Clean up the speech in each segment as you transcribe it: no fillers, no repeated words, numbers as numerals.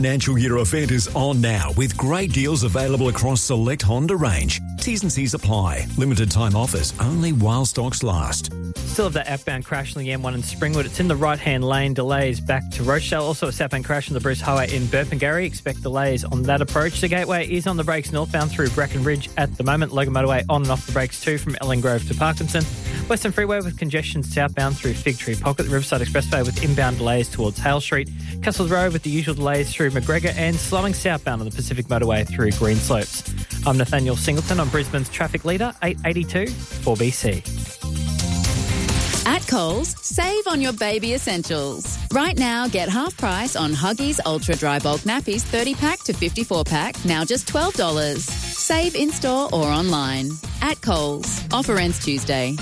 Financial year event is on now with great deals available across select Honda range. T's and C's apply. Limited time offers only while stocks last. Still have that outbound crash on the M1 in Springwood. It's in the right-hand lane. Delays back to Rochelle. Also a southbound crash on the Bruce Highway in Burpengary. Expect delays on that approach. The Gateway is on the brakes northbound through Bracken Ridge at the moment. Logan Motorway on and off the brakes too from Ellen Grove to Parkinson. Western Freeway with congestion southbound through Fig Tree Pocket. The Riverside Expressway with inbound delays towards Hale Street. Castles Road with the usual delays through McGregor and slowing southbound on the Pacific Motorway through Greenslopes. I'm Nathaniel Singleton on Brisbane's traffic leader, 882 4BC. At Coles, save on your baby essentials. Right now, get half price on Huggies Ultra Dry Bulk Nappies 30-pack to 54-pack, now just $12. Save in-store or online. At Coles. Offer ends Tuesday.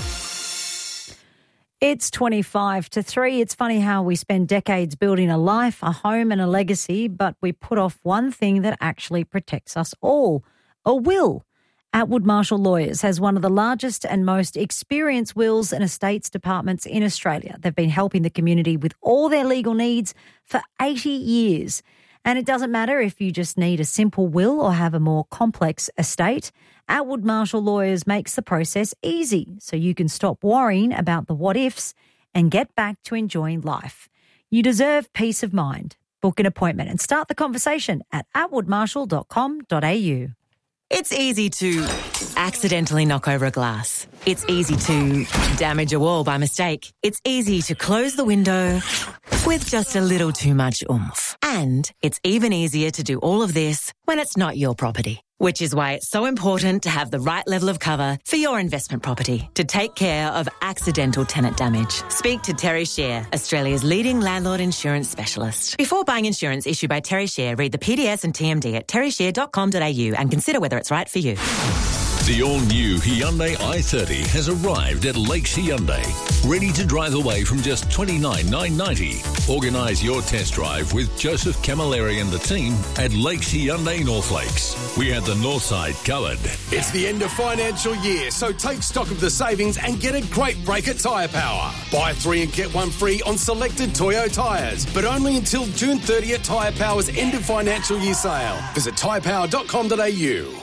It's 25 to 3. It's funny how we spend decades building a life, a home and a legacy, but we put off one thing that actually protects us all, a will. Atwood Marshall Lawyers has one of the largest and most experienced wills and estates departments in Australia. They've been helping the community with all their legal needs for 80 years. And it doesn't matter if you just need a simple will or have a more complex estate. Atwood Marshall Lawyers makes the process easy so you can stop worrying about the what-ifs and get back to enjoying life. You deserve peace of mind. Book an appointment and start the conversation at atwoodmarshall.com.au. It's easy to accidentally knock over a glass. It's easy to damage a wall by mistake. It's easy to close the window with just a little too much oomph. And it's even easier to do all of this when it's not your property. Which is why it's so important to have the right level of cover for your investment property to take care of accidental tenant damage. Speak to Terry Share, Australia's leading landlord insurance specialist. Before buying insurance issued by Terry Share, read the PDS and TMD at terryshare.com.au and consider whether it's right for you. The all-new Hyundai i30 has arrived at Lakes Hyundai, ready to drive away from just $29,990. Organise your test drive with Joseph Camilleri and the team at Lakes Hyundai North Lakes. We have the north side covered. It's the end of financial year, so take stock of the savings and get a great break at Tyre Power. Buy 3 and get 1 free on selected Toyo tyres, but only until June 30 at Tyre Power's end of financial year sale. Visit tyrepower.com.au.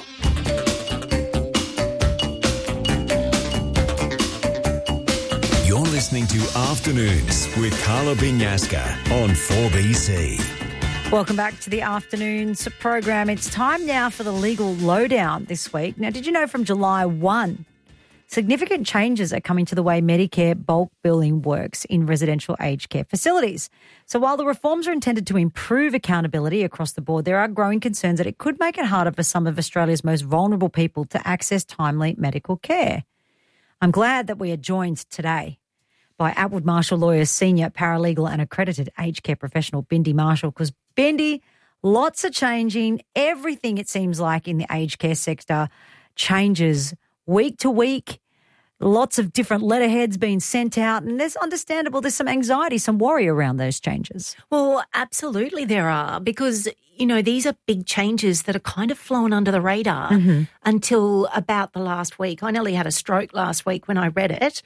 You're listening to Afternoons with Carla Binyaska on 4BC. Welcome back to the Afternoons program. It's time now for the legal lowdown this week. Now, did you know from July 1, significant changes are coming to the way Medicare bulk billing works in residential aged care facilities. So while the reforms are intended to improve accountability across the board, there are growing concerns that it could make it harder for some of Australia's most vulnerable people to access timely medical care. I'm glad that we are joined today by Atwood Marshall Lawyers Senior Paralegal and Accredited Aged Care Professional Bindi Marshall, because Bindi, lots are changing. Everything, it seems like, in the aged care sector changes week to week. Lots of different letterheads being sent out, and there's some anxiety, some worry around those changes. Well, absolutely there are, because, you know, these are big changes that are kind of flown under the radar until about the last week. I nearly had a stroke last week when I read it.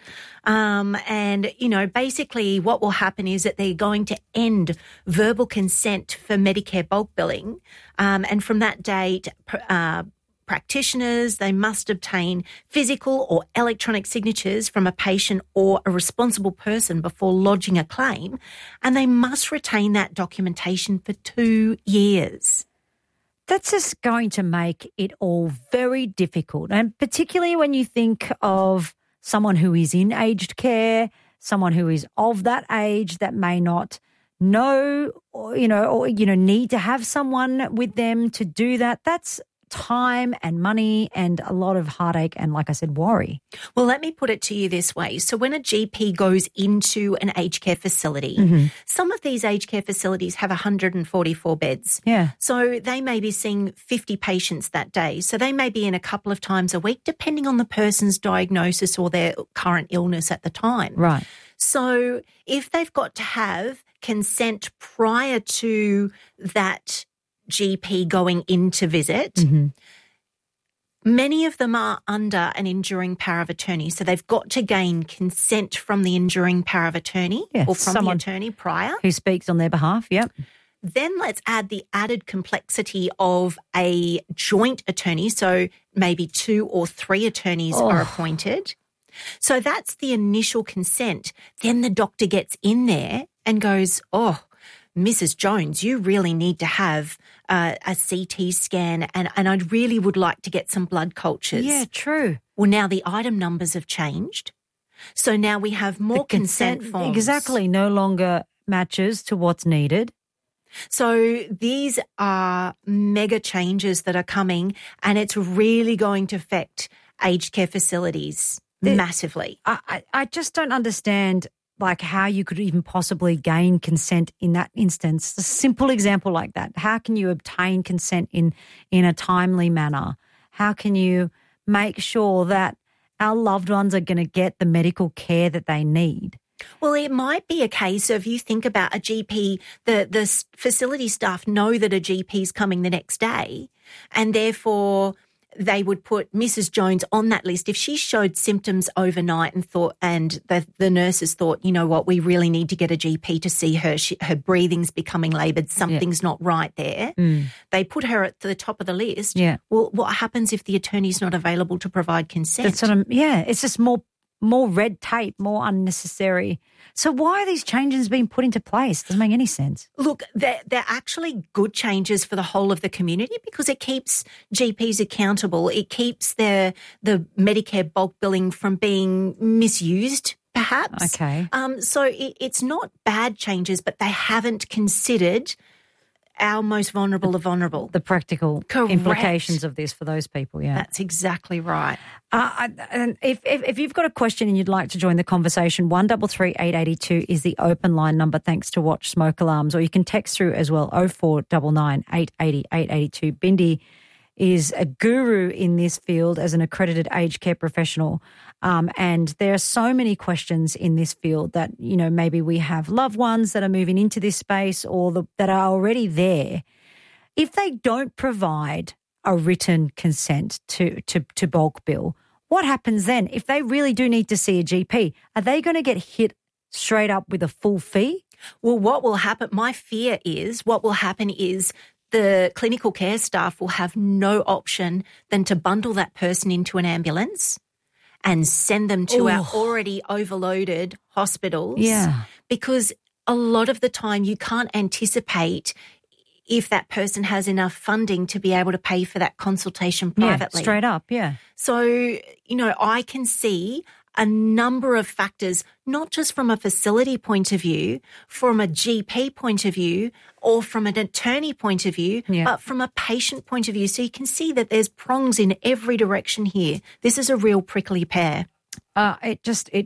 And, you know, basically what will happen is that they're going to end verbal consent for Medicare bulk billing. And from that date, practitioners, they must obtain physical or electronic signatures from a patient or a responsible person before lodging a claim, and they must retain that documentation for 2 years. That's just going to make it all very difficult, and particularly when you think of someone who is in aged care, someone who is of that age that may not know or need to have someone with them to do that. That's time and money and a lot of heartache and, like I said, worry. Well, let me put it to you this way. So when a GP goes into an aged care facility, some of these aged care facilities have 144 beds. Yeah. So they may be seeing 50 patients that day. So they may be in a couple of times a week, depending on the person's diagnosis or their current illness at the time. Right. So if they've got to have consent prior to that GP going in to visit, many of them are under an enduring power of attorney. So they've got to gain consent from the enduring power of attorney or from the attorney prior. Who speaks on their behalf, yep. Then let's add the added complexity of a joint attorney. So maybe 2 or 3 attorneys are appointed. So that's the initial consent. Then the doctor gets in there and goes, Mrs. Jones, you really need to have a CT scan and I really would like to get some blood cultures. Yeah, true. Well, now the item numbers have changed. So now we have more consent forms. Exactly, no longer matches to what's needed. So these are mega changes that are coming and it's really going to affect aged care facilities massively. I just don't understand how you could even possibly gain consent in that instance. A simple example like that. How can you obtain consent in a timely manner? How can you make sure that our loved ones are going to get the medical care that they need? Well, it might be a case of you think about a GP, the facility staff know that a GP is coming the next day and therefore they would put Mrs. Jones on that list. If she showed symptoms overnight and the nurses thought, you know what, we really need to get a GP to see her. Her breathing's becoming laboured. Something's not right there. They put her at the top of the list. Yeah. Well, what happens if the attorney's not available to provide consent? It's just more red tape, more unnecessary. So why are these changes being put into place? Doesn't make any sense. Look, they're actually good changes for the whole of the community because it keeps GPs accountable. It keeps the Medicare bulk billing from being misused, perhaps. Okay. So it's not bad changes, but they haven't considered our most vulnerable of vulnerable. The practical Correct. implications of this for those people, yeah. That's exactly right. And if you've got a question and you'd like to join the conversation, 133 882 is the open line number thanks to Watch Smoke Alarms, or you can text through as well, 0499 880 882. Bindi is a guru in this field as an accredited aged care professional. And there are so many questions in this field that, you know, maybe we have loved ones that are moving into this space or that are already there. If they don't provide a written consent to bulk bill, what happens then? If they really do need to see a GP, are they going to get hit straight up with a full fee? Well, what will happen, my fear is, what will happen is the clinical care staff will have no option than to bundle that person into an ambulance and send them to our already overloaded hospitals. Yeah. Because a lot of the time you can't anticipate if that person has enough funding to be able to pay for that consultation privately. Yeah, straight up, yeah. So, you know, I can see a number of factors, not just from a facility point of view, from a GP point of view, or from an attorney point of view, but from a patient point of view. So you can see that there's prongs in every direction here. This is a real prickly pear. It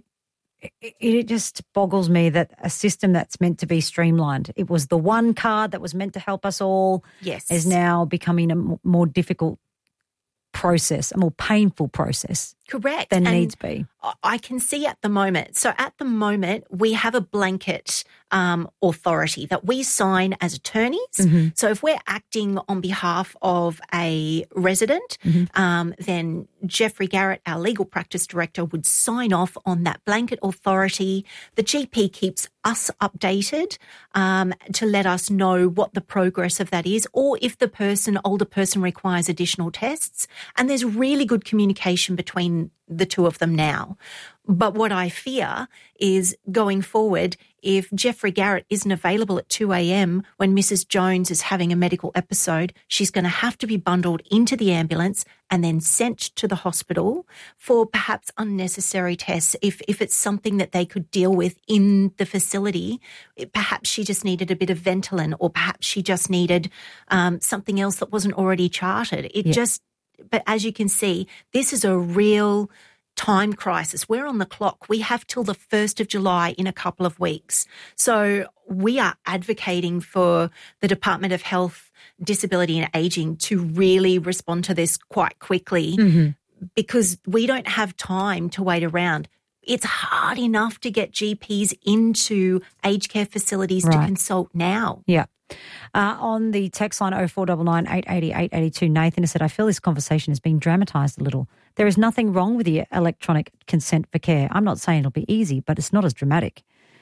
just boggles me that a system that's meant to be streamlined, it was the one card that was meant to help us all, is now becoming a more difficult process, a more painful process. Correct. Than needs be. I can see at the moment. So at the moment, we have a blanket authority that we sign as attorneys. Mm-hmm. So if we're acting on behalf of a resident, then Jeffrey Garrett, our legal practice director, would sign off on that blanket authority. The GP keeps us updated to let us know what the progress of that is, or if the older person requires additional tests. And there's really good communication between the two of them now. But what I fear is going forward, if Jeffrey Garrett isn't available at 2 a.m. when Mrs. Jones is having a medical episode, she's going to have to be bundled into the ambulance and then sent to the hospital for perhaps unnecessary tests. If it's something that they could deal with in the facility, perhaps she just needed a bit of Ventolin, or perhaps she just needed something else that wasn't already charted. But as you can see, this is a real time crisis. We're on the clock. We have till the 1st of July in a couple of weeks. So we are advocating for the Department of Health, Disability and Ageing to really respond to this quite quickly, because we don't have time to wait around. It's hard enough to get GPs into aged care facilities to consult now. Yeah. On the text line 0499 880 882, Nathan has said, I feel this conversation is being dramatised a little. There is nothing wrong with the electronic consent for care. I'm not saying it'll be easy, but it's not as dramatic.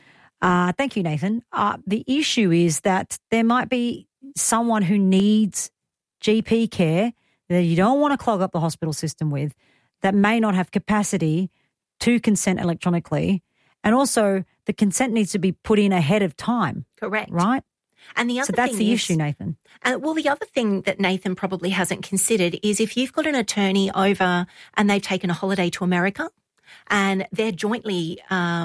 Thank you, Nathan. The issue is that there might be someone who needs GP care that you don't want to clog up the hospital system with, that may not have capacity to consent electronically. And also the consent needs to be put in ahead of time. Correct. Right? And the other so that's thing the is, issue, Nathan. Well, the other thing that Nathan probably hasn't considered is if you've got an attorney over and they've taken a holiday to America and they're jointly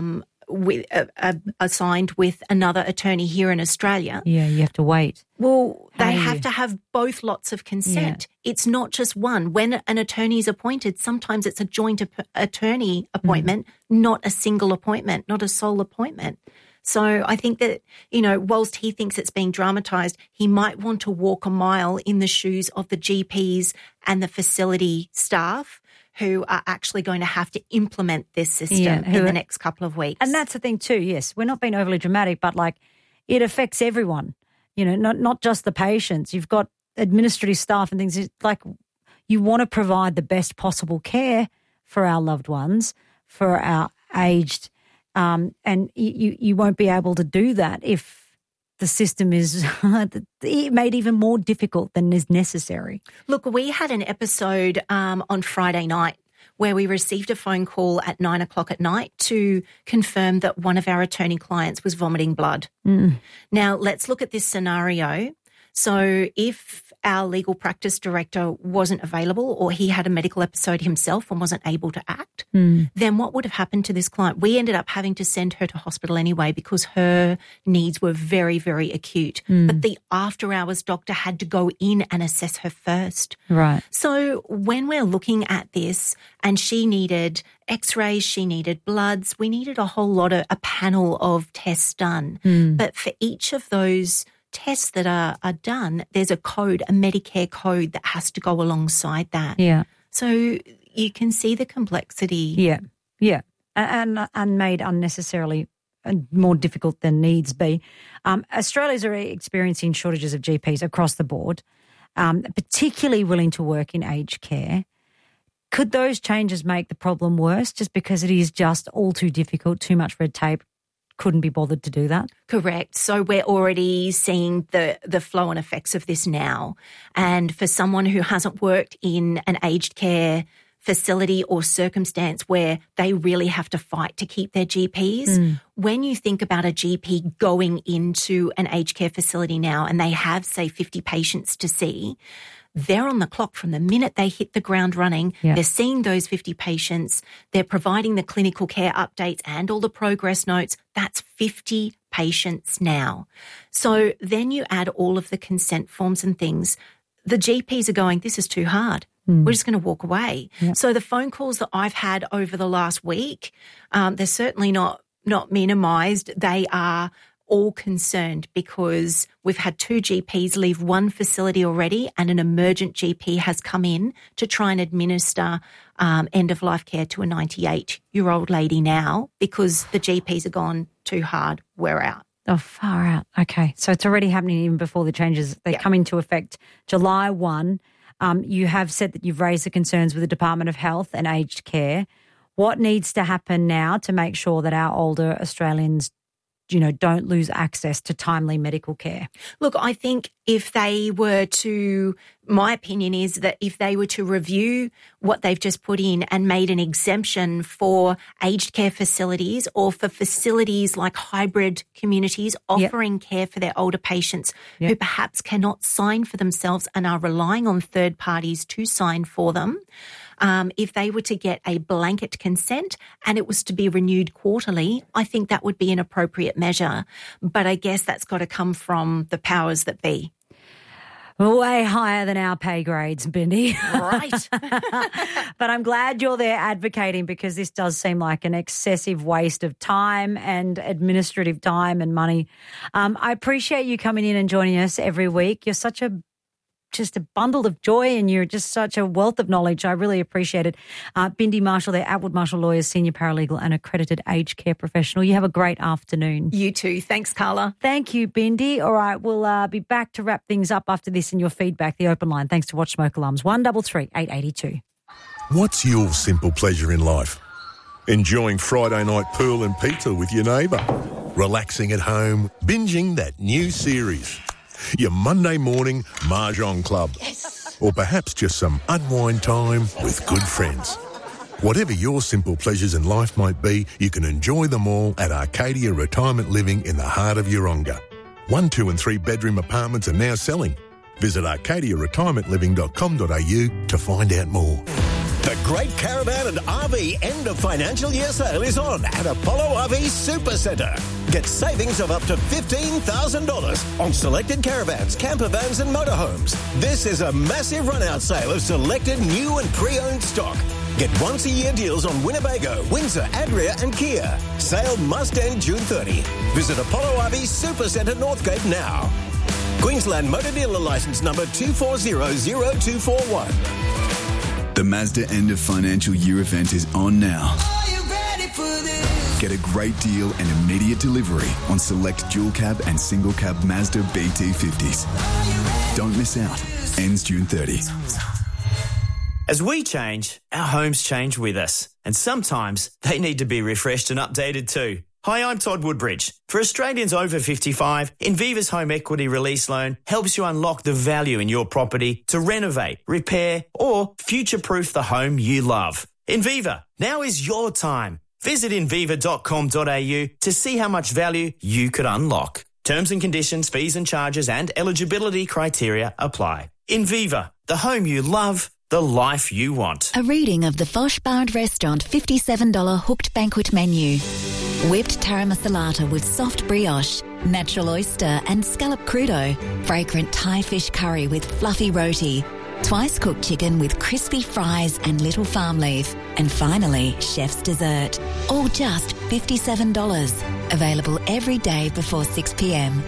assigned with another attorney here in Australia. Yeah, you have to wait. Well, they have to have both lots of consent. Yeah. It's not just one. When an attorney is appointed, sometimes it's a joint attorney appointment, not a single appointment, not a sole appointment. So I think that, whilst he thinks it's being dramatised, he might want to walk a mile in the shoes of the GPs and the facility staff who are actually going to have to implement this system in the next couple of weeks. And that's the thing too, yes. We're not being overly dramatic, but it affects everyone, not just the patients. You've got administrative staff and things. It's like you want to provide the best possible care for our loved ones, for our aged, and you won't be able to do that if the system is made even more difficult than is necessary. Look, we had an episode on Friday night where we received a phone call at 9:00 at night to confirm that one of our attorney clients was vomiting blood. Now, let's look at this scenario. So if our legal practice director wasn't available or he had a medical episode himself and wasn't able to act, then what would have happened to this client? We ended up having to send her to hospital anyway because her needs were very, very acute. But the after-hours doctor had to go in and assess her first. Right. So when we're looking at this and she needed x-rays, she needed bloods, we needed a panel of tests done. But for each of those tests that are done, there's a code, a Medicare code that has to go alongside that. Yeah. So you can see the complexity. Yeah, yeah. And made unnecessarily more difficult than needs be. Australia's already experiencing shortages of GPs across the board, particularly willing to work in aged care. Could those changes make the problem worse just because it is just all too difficult, too much red tape? Couldn't be bothered to do that? Correct. So we're already seeing the flow and effects of this now. And for someone who hasn't worked in an aged care facility or circumstance where they really have to fight to keep their GPs, when you think about a GP going into an aged care facility now and they have, say, 50 patients to see, they're on the clock from the minute they hit the ground running. Yeah. They're seeing those 50 patients. They're providing the clinical care updates and all the progress notes. That's 50 patients now. So then you add all of the consent forms and things. The GPs are going, this is too hard. We're just going to walk away. Yeah. So the phone calls that I've had over the last week, they're certainly not minimised. They are all concerned because we've had 2 GPs leave one facility already and an emergent GP has come in to try and administer end-of-life care to a 98-year-old lady now because the GPs are gone too hard. We're out. Oh, far out. Okay. So it's already happening even before the changes. They come into effect July 1. You have said that you've raised the concerns with the Department of Health and Aged Care. What needs to happen now to make sure that our older Australians don't lose access to timely medical care? Look, I think my opinion is that if they were to review what they've just put in and made an exemption for aged care facilities or for facilities like hybrid communities offering care for their older patients who perhaps cannot sign for themselves and are relying on third parties to sign for them, if they were to get a blanket consent and it was to be renewed quarterly, I think that would be an appropriate measure. But I guess that's got to come from the powers that be. Way higher than our pay grades, Bindi. Right. But I'm glad you're there advocating because this does seem like an excessive waste of time and administrative time and money. I appreciate you coming in and joining us every week. You're just a bundle of joy and you're just such a wealth of knowledge. I really appreciate it. Bindi Marshall there, Atwood Marshall Lawyers, Senior Paralegal and Accredited Aged Care Professional. You have a great afternoon. You too. Thanks, Carla. Thank you, Bindi. All right, we'll be back to wrap things up after this and your feedback, the open line. Thanks to Watch Smoke Alarms, 133 882. What's your simple pleasure in life? Enjoying Friday night pool and pizza with your neighbour? relaxing at home, binging that new series. Your Monday morning Mahjong Club. Yes. Or perhaps just some unwind time with good friends. Whatever your simple pleasures in life might be, you can enjoy them all at Arcadia Retirement Living in the heart of Yeronga. 1, 2 and 3 bedroom apartments are now selling. Visit arcadiaretirementliving.com.au to find out more. The Great Caravan and RV End of Financial Year Sale is on at Apollo RV Supercentre. Get savings of up to $15,000 on selected caravans, camper vans and motorhomes. This is a massive run-out sale of selected new and pre-owned stock. Get once-a-year deals on Winnebago, Windsor, Adria and Kia. Sale must end June 30. Visit Apollo RV Supercentre Northgate now. Queensland Motor Dealer Licence number 2400241. The Mazda End of Financial Year event is on now. Are you ready for this? Get a great deal and immediate delivery on select dual cab and single cab Mazda BT50s. Don't miss out. Ends June 30. As we change, our homes change with us. And sometimes they need to be refreshed and updated too. Hi, I'm Todd Woodbridge. For Australians over 55, Inviva's Home Equity Release Loan helps you unlock the value in your property to renovate, repair or future-proof the home you love. Inviva, now is your time. Visit inviva.com.au to see how much value you could unlock. Terms and conditions, fees and charges and eligibility criteria apply. Inviva, the home you love, the life you want. A reading of the Fosh Bar and Restaurant $57 hooked banquet menu. Whipped taramasalata with soft brioche, natural oyster and scallop crudo, fragrant Thai fish curry with fluffy roti, twice cooked chicken with crispy fries and little farm leaf, and finally, chef's dessert. All just $57. Available every day before 6 p.m.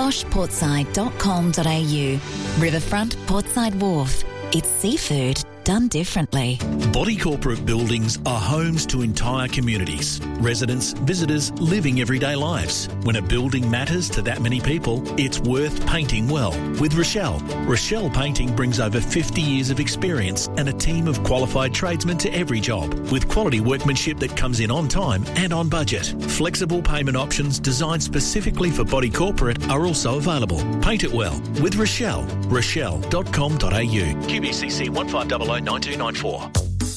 foshportside.com.au. Riverfront Portside Wharf. It's seafood done differently. Body corporate buildings are homes to entire communities. Residents, visitors, living everyday lives. When a building matters to that many people, it's worth painting well. With Rochelle. Rochelle Painting brings over 50 years of experience and a team of qualified tradesmen to every job, with quality workmanship that comes in on time and on budget. Flexible payment options designed specifically for body corporate are also available. Paint it well with Rochelle. Rochelle.com.au. QBCC 1500 9294.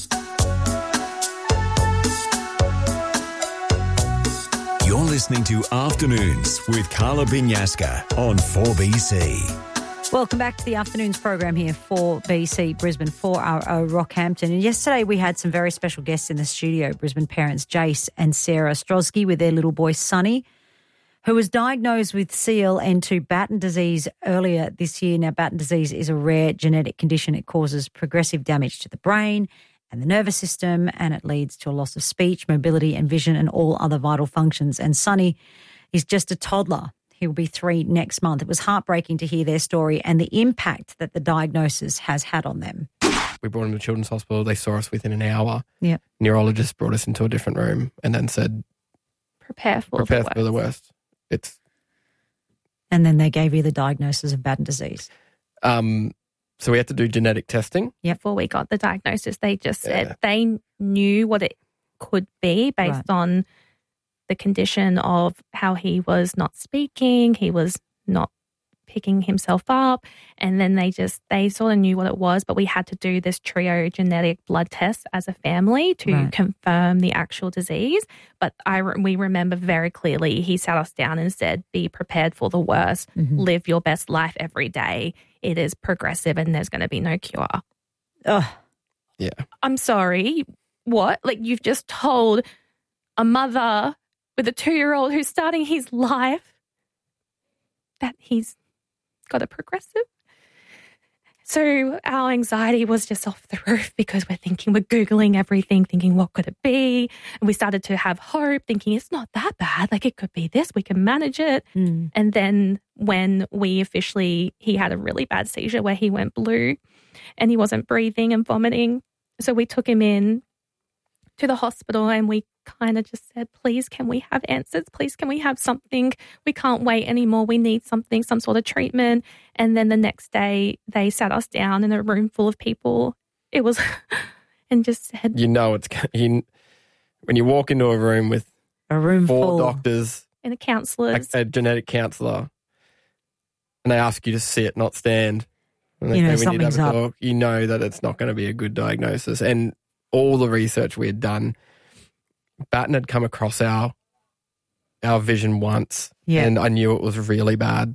You're listening to Afternoons with Carla Binyaska on 4BC. Welcome back to the Afternoons program here for BC Brisbane, 4RO Rockhampton. And yesterday we had some very special guests in the studio, Brisbane parents Jace and Sarah Strozzi with their little boy Sonny, who was diagnosed with CLN2 Batten disease earlier this year. Now, Batten disease is a rare genetic condition. It causes progressive damage to the brain and the nervous system, and it leads to a loss of speech, mobility and vision and all other vital functions. And Sonny is just a toddler. He will be 3 next month. It was heartbreaking to hear their story and the impact that the diagnosis has had on them. We brought him to Children's Hospital. They saw us within an hour. Yep. Neurologist brought us into a different room and then said, Prepare for the worst. And then they gave you the diagnosis of Batten disease. So we had to do genetic testing. Yeah, before we got the diagnosis, they just said they knew what it could be based on the condition of how he was not speaking, he was not picking himself up, and then they sort of knew what it was, but we had to do this trio genetic blood test as a family to confirm the actual disease. But we remember very clearly he sat us down and said, be prepared for the worst, live your best life every day. It is progressive and there's going to be no cure. Oh, yeah. I'm sorry. What? Like, you've just told a mother with a 2-year-old who's starting his life that he's got a progressive. So our anxiety was just off the roof because we're Googling everything, thinking what could it be? And we started to have hope, thinking it's not that bad. Like, it could be this, we can manage it. And then when he had a really bad seizure where he went blue and he wasn't breathing and vomiting. So we took him in to the hospital and we kind of just said, please, can we have answers? Please, can we have something? We can't wait anymore. We need something, some sort of treatment. And then the next day they sat us down in a room full of people. It was, and just said, when you walk into a room with 4 full doctors and the counsellors. A genetic counsellor. And they ask you to sit, not stand. And they say we need to have a talk. You know that it's not going to be a good diagnosis. And all the research we had done, Batten had come across our vision once, and I knew it was really bad.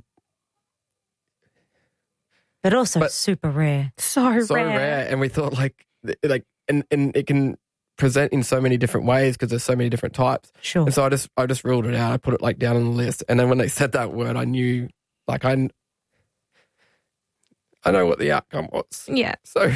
But also super rare. So rare. And we thought and it can present in so many different ways because there's so many different types. Sure. And so I just ruled it out. I put it down on the list. And then when they said that word, I knew I know what the outcome was. Yeah. So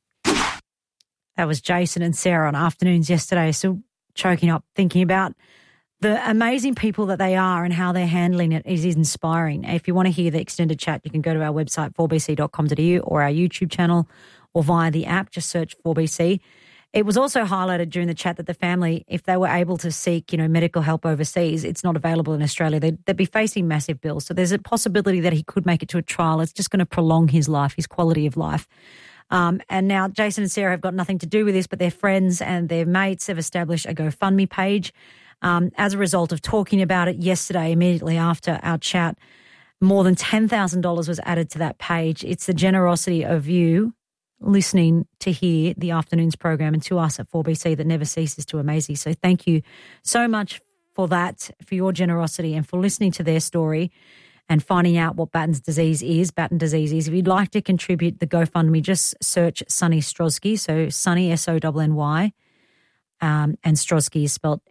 that was Jason and Sarah on Afternoons yesterday, still choking up thinking about the amazing people that they are and how they're handling it is inspiring. If you want to hear the extended chat, you can go to our website, 4bc.com.au, or our YouTube channel, or via the app. Just search 4BC. It was also highlighted during the chat that the family, if they were able to seek, medical help overseas, it's not available in Australia. They'd be facing massive bills. So there's a possibility that he could make it to a trial. It's just going to prolong his life, his quality of life. And now Jason and Sarah have got nothing to do with this, but their friends and their mates have established a GoFundMe page. As a result of talking about it yesterday, immediately after our chat, more than $10,000 was added to that page. It's the generosity of you listening to hear the Afternoons program and to us at 4BC that never ceases to amaze you. So thank you so much for that, for your generosity and for listening to their story and finding out what Batten disease is. If you'd like to contribute the GoFundMe, just search Sonny Strozky. So Sonny, S-O-N-N-Y. And Strozky is spelled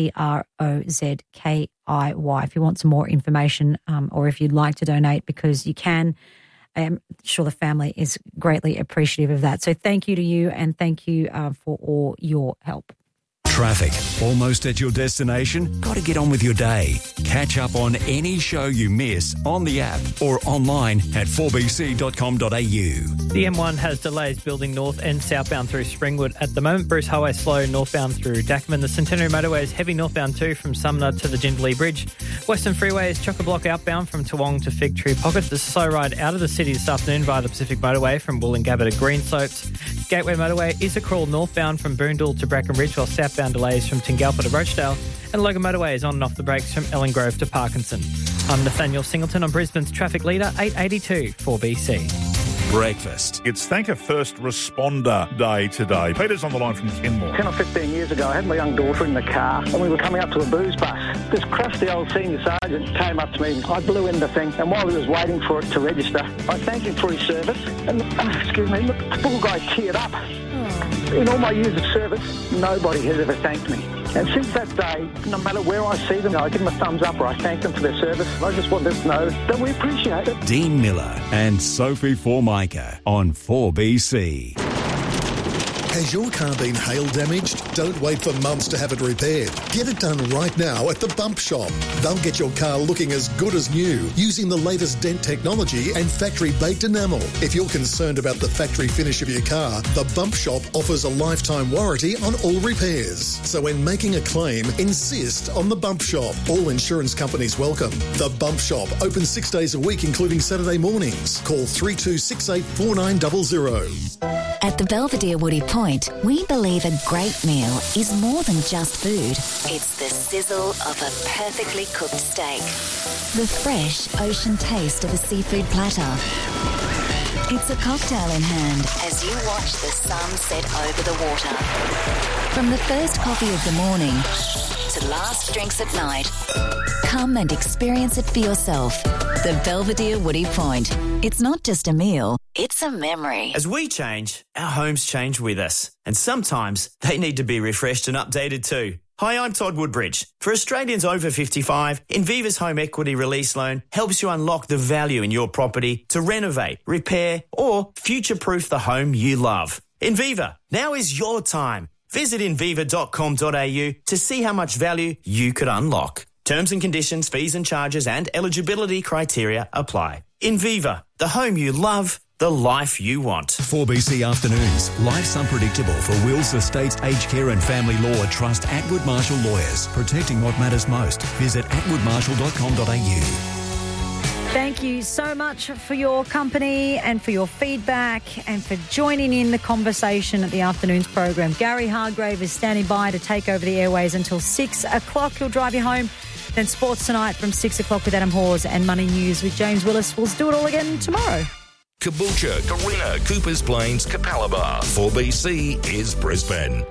Strozkiy. If you want some more information or if you'd like to donate, because you can, I'm sure the family is greatly appreciative of that. So thank you to you and thank you for all your help. Traffic. Almost at your destination? Got to get on with your day. Catch up on any show you miss on the app or online at 4bc.com.au. The M1 has delays building north and southbound through Springwood. At the moment, Bruce Highway slow northbound through Dackerman. The Centenary Motorway is heavy northbound too from Sumner to the Jindalee Bridge. Western Freeway is chock-a-block outbound from Toowong to Fig Tree Pocket. The slow ride out of the city this afternoon via the Pacific Motorway from Woolloongabba to Greenslopes. Gateway Motorway is a crawl northbound from Boondall to Bracken Ridge, while southbound delays from Tingalpa to Rochdale. And Logan Motorway is on and off the brakes from Ellen Grove to Parkinson. I'm Nathaniel Singleton on Brisbane's traffic leader, 882 4BC. Breakfast. It's Thank a First Responder Day today. Peter's on the line from Kenmore. 10 or 15 years ago, I had my young daughter in the car and we were coming up to a booze bus. This crusty old senior sergeant came up to me. I blew in the thing, and while he was waiting for it to register, I thanked him for his service. And, look, the poor guy teared up. In all my years of service, nobody has ever thanked me. And since that day, no matter where I see them, I give them a thumbs up or I thank them for their service. I just want them to know that we appreciate it. Dean Miller and Sophie Formica on 4BC. Has your car been hail damaged? Don't wait for months to have it repaired. Get it done right now at the Bump Shop. They'll get your car looking as good as new using the latest dent technology and factory-baked enamel. If you're concerned about the factory finish of your car, the Bump Shop offers a lifetime warranty on all repairs. So when making a claim, insist on the Bump Shop. All insurance companies welcome. The Bump Shop, open 6 days a week, including Saturday mornings. Call 3268 4900. At the Belvedere Woody Point, we believe a great meal is more than just food. It's the sizzle of a perfectly cooked steak, the fresh ocean taste of a seafood platter. It's a cocktail in hand as you watch the sun set over the water. From the first coffee of the morning to last drinks at night, come and experience it for yourself. The Belvedere Woody Point. It's not just a meal, it's a memory. As we change, our homes change with us. And sometimes they need to be refreshed and updated too. Hi, I'm Todd Woodbridge. For Australians over 55, Inviva's Home Equity Release Loan helps you unlock the value in your property to renovate, repair, or future-proof the home you love. Inviva, now is your time. Visit inviva.com.au to see how much value you could unlock. Terms and conditions, fees and charges and eligibility criteria apply. Inviva, the home you love, the life you want. 4BC Afternoons. Life's unpredictable for wills, estates, aged care and family law. Trust Atwood Marshall Lawyers. Protecting what matters most. Visit atwoodmarshall.com.au. Thank you so much for your company and for your feedback and for joining in the conversation at the Afternoons program. Gary Hargrave is standing by to take over the airways until 6 o'clock. He'll drive you home Then sports tonight from 6 o'clock with Adam Hawes and Money News with James Willis. We'll do it all again tomorrow. Caboolture, Carina, Coopers Plains, Capalaba. 4BC is Brisbane.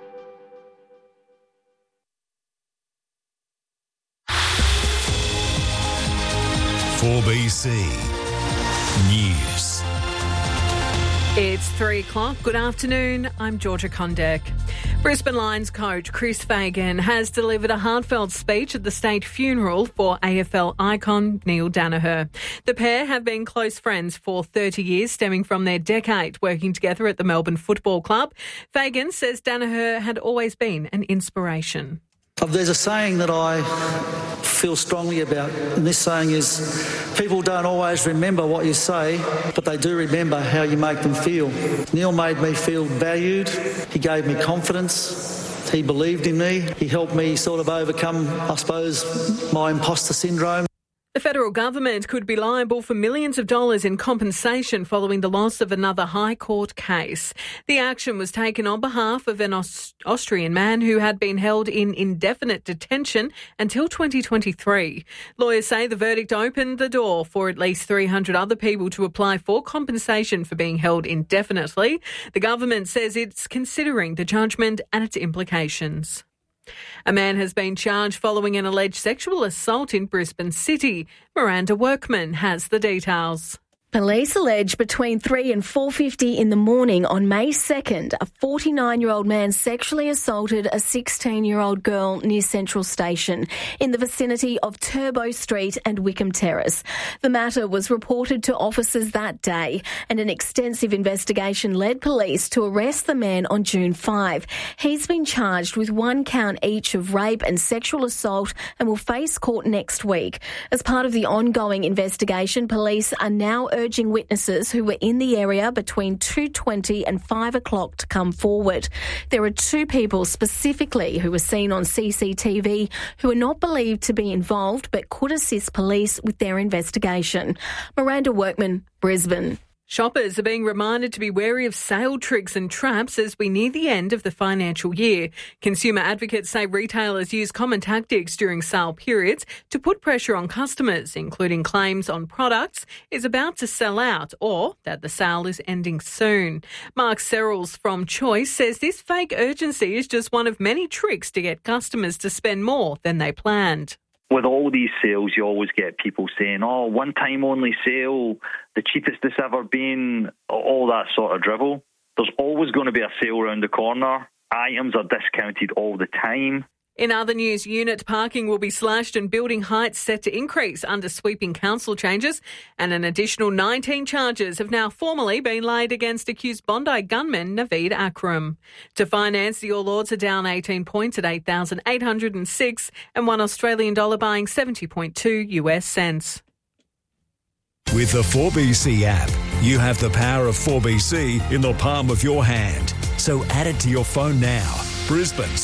"4BC News." It's 3 o'clock. Good afternoon. I'm Georgia Condek. Brisbane Lions coach Chris Fagan has delivered a heartfelt speech at the state funeral for AFL icon Neil Daniher. The pair have been close friends for 30 years, stemming from their decade working together at the Melbourne Football Club. Fagan says Daniher had always been an inspiration. There's a saying that I feel strongly about, and this saying is, people don't always remember what you say, but they do remember how you make them feel. Neil made me feel valued. He gave me confidence. He believed in me. He helped me sort of overcome, I suppose, my imposter syndrome. The federal government could be liable for millions of dollars in compensation following the loss of another High Court case. The action was taken on behalf of an Austrian man who had been held in indefinite detention until 2023. Lawyers say the verdict opened the door for at least 300 other people to apply for compensation for being held indefinitely. The government says it's considering the judgment and its implications. A man has been charged following an alleged sexual assault in Brisbane City. Miranda Workman has the details. Police allege between 3 and 4:50 in the morning on May 2nd, a 49-year-old man sexually assaulted a 16-year-old girl near Central Station in the vicinity of Turbo Street and Wickham Terrace. The matter was reported to officers that day, and an extensive investigation led police to arrest the man on June 5. He's been charged with 1 count each of rape and sexual assault and will face court next week. As part of the ongoing investigation, police are now urging witnesses who were in the area between 2:20 and 5 o'clock to come forward. There are 2 people specifically who were seen on CCTV who are not believed to be involved but could assist police with their investigation. Miranda Workman, Brisbane. Shoppers are being reminded to be wary of sale tricks and traps as we near the end of the financial year. Consumer advocates say retailers use common tactics during sale periods to put pressure on customers, including claims on products is about to sell out or that the sale is ending soon. Mark Serrels from Choice says this fake urgency is just one of many tricks to get customers to spend more than they planned. With all these sales, you always get people saying, oh, one-time only sale, the cheapest it's ever been, all that sort of drivel. There's always going to be a sale around the corner. Items are discounted all the time. In other news, unit parking will be slashed and building heights set to increase under sweeping council changes. And an additional 19 charges have now formally been laid against accused Bondi gunman Naveed Akram. To finance, the All Ords are down 18 points at 8,806 and $1 Australian dollar buying 70.2 US cents. With the 4BC app, you have the power of 4BC in the palm of your hand. So add it to your phone now. Brisbane's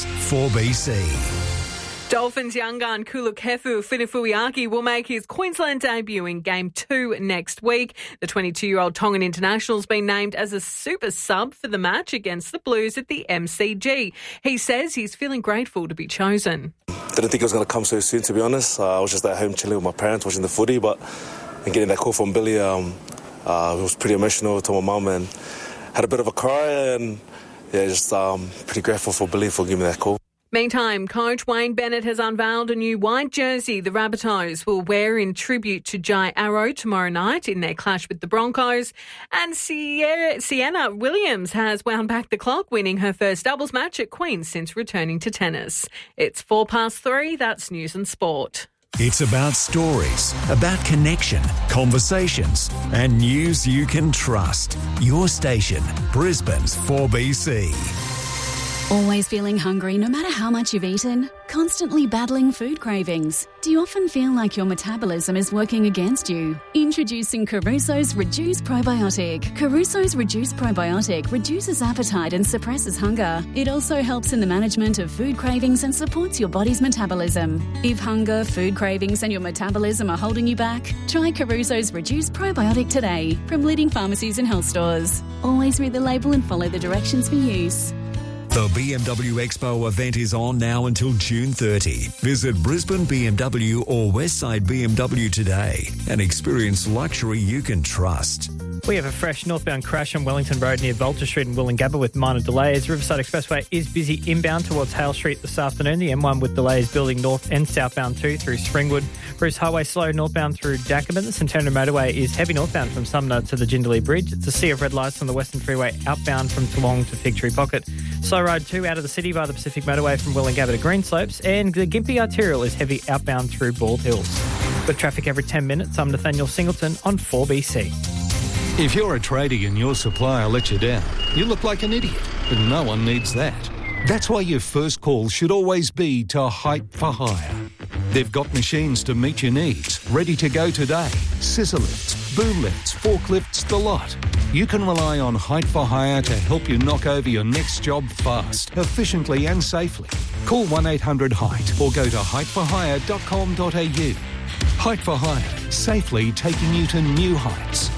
4BC. Dolphins young gun Kulukefu Finifuiaki will make his Queensland debut in Game 2 next week. The 22-year-old Tongan international has been named as a super sub for the match against the Blues at the MCG. He says he's feeling grateful to be chosen. Didn't think it was going to come so soon, to be honest. I was just at home chilling with my parents, watching the footy, but getting that call from Billy, it was pretty emotional. I told my mum and had a bit of a cry, and just pretty grateful for Billy for giving me that call. Meantime, coach Wayne Bennett has unveiled a new white jersey the Rabbitohs will wear in tribute to Jai Arrow tomorrow night in their clash with the Broncos. And Sienna Williams has wound back the clock, winning her first doubles match at Queen's since returning to tennis. It's 3:04. That's news and sport. It's about stories, about connection, conversations, and news you can trust. Your station, Brisbane's 4BC. Always feeling hungry no matter how much you've eaten? Constantly battling food cravings? Do you often feel like your metabolism is working against you? Introducing Caruso's Reduce Probiotic. Caruso's Reduce Probiotic reduces appetite and suppresses hunger. It also helps in the management of food cravings and supports your body's metabolism. If hunger, food cravings and your metabolism are holding you back, try Caruso's Reduce Probiotic today from leading pharmacies and health stores. Always read the label and follow the directions for use. The BMW Expo event is on now until June 30. Visit Brisbane BMW or Westside BMW today and experience luxury you can trust. We have a fresh northbound crash on Wellington Road near Volta Street and Wollongabba with minor delays. Riverside Expressway is busy inbound towards Hale Street this afternoon. The M1 with delays building north and southbound too through Springwood. Bruce Highway slow northbound through Jacobin. The Centennial Motorway is heavy northbound from Sumner to the Jindalee Bridge. It's a sea of red lights on the Western Freeway outbound from Toowong to Fig Tree Pocket. Slow Ride 2 out of the city via the Pacific Motorway from Wollongabba to Greenslopes. And the Gympie Arterial is heavy outbound through Bald Hills. With traffic every 10 minutes, I'm Nathaniel Singleton on 4BC. If you're a tradie and your supplier lets you down, you look like an idiot, but no one needs that. That's why your first call should always be to Height for Hire. They've got machines to meet your needs, ready to go today. Scissor lifts, boom lifts, forklifts, the lot. You can rely on Height for Hire to help you knock over your next job fast, efficiently and safely. Call 1-800-HEIGHT or go to heightforhire.com.au. Height for Hire, safely taking you to new heights.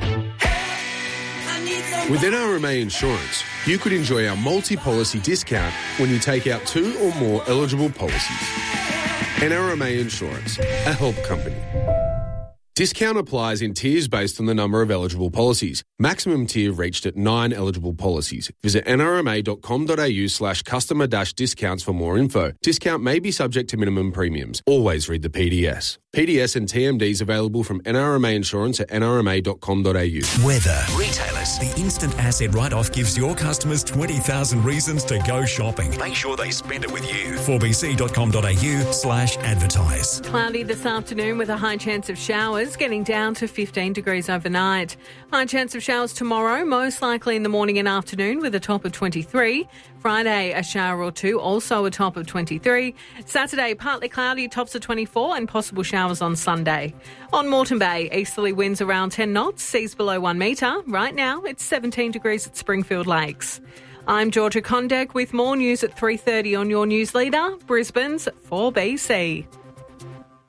With NRMA Insurance, you could enjoy our multi-policy discount when you take out 2 or more eligible policies. NRMA Insurance, a help company. Discount applies in tiers based on the number of eligible policies. Maximum tier reached at 9 eligible policies. Visit nrma.com.au/customer-discounts for more info. Discount may be subject to minimum premiums. Always read the PDS. PDS and TMDs available from NRMA Insurance at nrma.com.au. Weather. Retailers. The instant asset write-off gives your customers 20,000 reasons to go shopping. Make sure they spend it with you. 4bc.com.au/advertise. Cloudy this afternoon with a high chance of showers, getting down to 15 degrees overnight. High chance of showers tomorrow, most likely in the morning and afternoon with a top of 23. Friday, a shower or two, also a top of 23. Saturday, partly cloudy, tops of 24 and possible showers on Sunday. On Moreton Bay, easterly winds around 10 knots, seas below 1 metre. Right now, it's 17 degrees at Springfield Lakes. I'm Georgia Condek with more news at 3:30 on your news leader, Brisbane's 4BC.